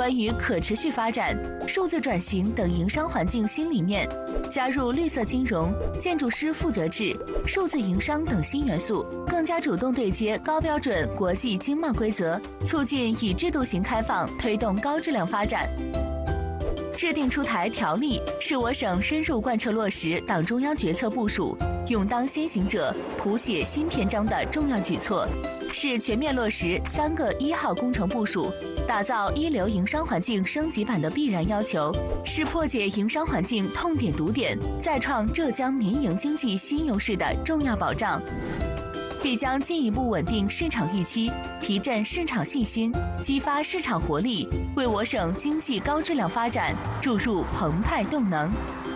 关于可持续发展、数字转型等营商环境新理念，加入绿色金融、建筑师负责制、数字营商等新元素，更加主动对接高标准国际经贸规则，促进以制度型开放推动高质量发展。制定出台条例是我省深入贯彻落实党中央决策部署、勇当先行者、谱写新篇章的重要举措，是全面落实3个1号工程部署，打造一流营商环境升级版的必然要求，是破解营商环境痛点堵点，再创浙江民营经济新优势的重要保障。必将进一步稳定市场预期，提振市场信心，激发市场活力，为我省经济高质量发展注入澎湃动能。